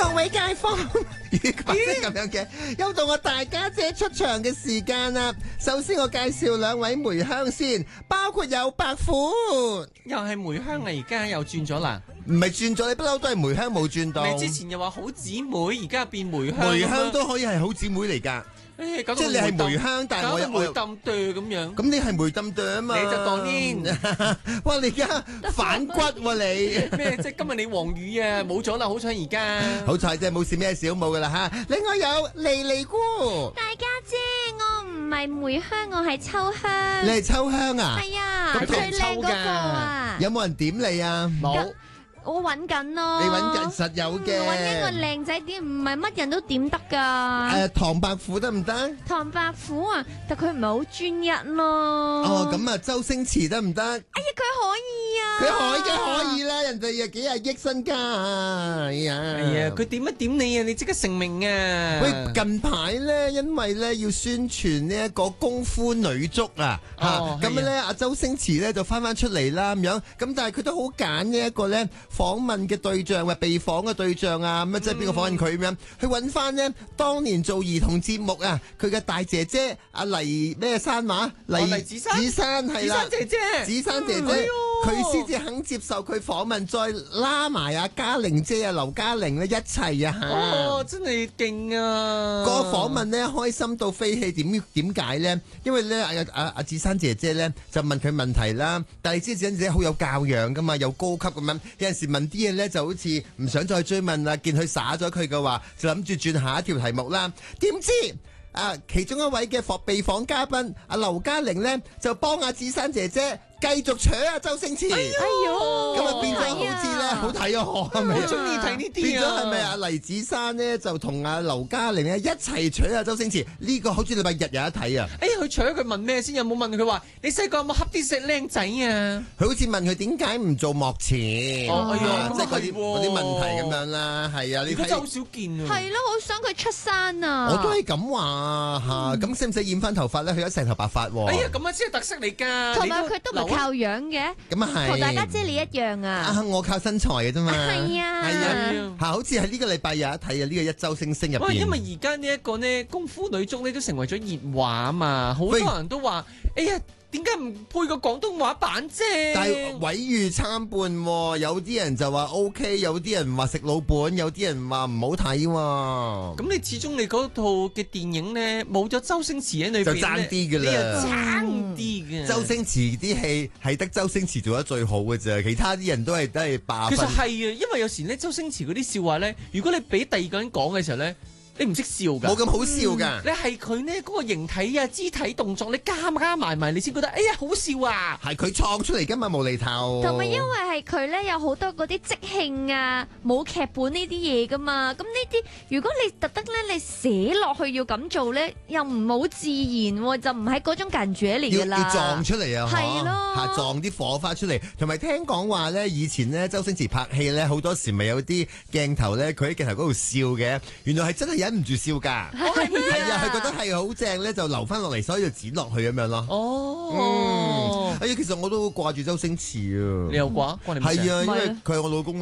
各位街坊，咁樣嘅，又到我大家姐出場嘅時間啦。首先我介紹兩位梅香先，包括有白虎， 又係梅香啊！而家又轉咗啦， 唔係轉咗，你不嬲都係梅香冇轉到。 之前又話好姊妹，而家變梅香。 梅香都可以係好姊妹嚟㗎。即係你係梅香，但係我有梅冧對咁樣。 咁你係梅冧對啊嘛？ 你就當年， 哇！你而家反骨喎你咩？即係今日你黃雨啊，冇咗啦，好彩而家。 好彩啫，冇事咩小冇㗎啦嚇。另外有莉莉姑， 大家姐，我唔係梅香，我係秋香。 你係秋香啊？ 係啊， 咁最靚嗰個啊。 有冇人點你啊？ 冇。 我揾緊咯， 你揾緊實有嘅， 揾緊個靚仔點，唔係乜人都點得噶。 唐伯虎得唔得？ 唐伯虎啊，但佢唔係好專一咯。 哦，咁啊，周星馳得唔得？ 哎呀，佢可以啊， 佢可以啦，人哋又幾廿億身家啊！哎呀， 佢點一點你啊，你即刻成名啊！ 喂，近排咧，因為咧要宣傳呢一個功夫女足啊，咁咧阿周星馳咧就翻出嚟啦咁樣，咁但係佢都好揀呢一個咧。訪問嘅對象或被訪嘅對象啊，咁即係邊個訪問佢咁樣？去揾翻呢當年做兒童節目啊，佢嘅大姐姐阿黎咩山話？ 黎子珊係啦， 子珊姐姐， 佢先至肯接受佢訪問，再拉埋阿嘉玲姐啊、劉嘉玲咧一齊啊！ 哦，真係勁啊！ 個訪問咧開心到飛起，點解咧？因為咧阿子珊姐姐咧就問佢問題啦，但係子珊姐姐好有教養噶嘛，又高級咁樣，有陣時問啲嘢咧就好似唔想再追問啦，見佢耍咗佢嘅話，就諗住轉下一條題目啦。點知其中一位嘅被訪嘉賓阿劉嘉玲咧就幫阿子珊姐姐繼續扯啊周星馳， 哎呦， 咁啊變咗好似咧好睇啊，係咪？ 好中意睇呢啲啊！ 變咗係咪阿黎子珊咧就同阿劉嘉玲咧一齊扯啊周星馳？呢個好似禮拜日有得睇啊！ 哎呀，佢扯佢問咩先？有冇問佢話你細個有冇恰啲食靚仔啊？ 佢好似問佢點解唔做幕前？即係嗰啲問題咁樣啦，係啊！你睇真係好少見啊！ 係咯，好想佢出山啊！ 我都係咁話嚇，咁使唔使染翻頭髮咧？佢而家成頭白髮喎！ 哎呀，咁啊先係特色嚟㗎！ 同埋佢都唔靠樣嘅， 咁啊係同大家姐你一樣啊！ 我靠身材嘅啫嘛， 係啊， 好似喺呢個禮拜有得睇啊！呢個一周星星入邊， 因為而家呢一個呢功夫女足呢都成為咗熱話啊嘛，好多人都話，哎呀，點解唔配個廣東話版啫？ 但係毀譽參半喎，有啲人就話 OK， 有啲人話食老本，有啲人話唔好睇喎。 咁你始終你嗰套嘅電影呢，冇咗周星馳喺裏邊就爭啲㗎啦， 你又爭啲嘅。 周星馳啲戲係得周星馳做得最好嘅啫，其他啲人都係霸分。 其實係啊，因為有時咧周星馳嗰啲笑話咧，如果你俾第二個人講嘅時候咧，你唔識笑㗎， 冇咁好笑㗎。 你係佢呢嗰個形體啊、肢體動作，你加埋，你先覺得哎呀好笑啊！ 係佢創出嚟㗎嘛，無厘頭。 同埋因為係佢咧有好多嗰啲即興啊、冇劇本呢啲嘢㗎嘛，咁呢啲如果你特登咧你寫落去要咁做咧，又唔好自然喎，就唔係嗰種感覺嚟㗎啦。 要撞出嚟啊！ 係咯， 撞啲火花出嚟。同埋聽講話咧，以前咧周星馳拍戲咧好多時咪有啲鏡頭咧，佢喺鏡頭嗰度笑嘅，原來係真係忍唔住笑㗎。係啊，佢覺得係好正咧，就留翻落嚟，所以就剪落去咁樣咯。 哦， 哎呀，其實我都掛住周星馳啊。 你又掛？關你咩事？ 係啊，因為佢係我老公。